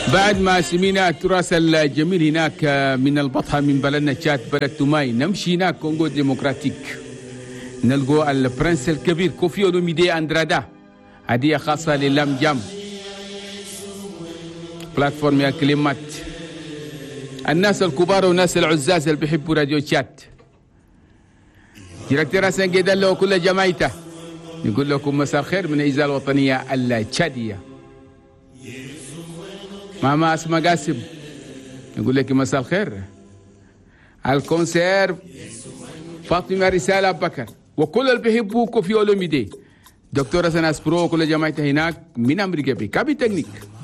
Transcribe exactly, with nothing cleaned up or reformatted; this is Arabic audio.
بعد ما سمينا التراث الجميل هناك من البطحة من بلدنا تشاد بلد توماي، نمشي هناك كونغو ديمقراطيك نلقوا البرنس الكبير كوفي أولوميدي أندرادا، هدية خاصة للام جام بلاتفورم يا كلمات الناس الكبار والناس العزاز اللي بيحبوا راديو تشاد. ديركتور حسن جدل وكل جماعته نقول لكم مساء الخير من الإذاعة الوطنية التشادية. ماما اسماء قاسم نقول لك مساء الخير. الكونسير فاطمة رسالة أبو بكر وكل اللي بيحبوا كوفي أولوميدي، دكتور حسن أسبرو وكل جماعته هناك من أمريكا بكابي تكنيك.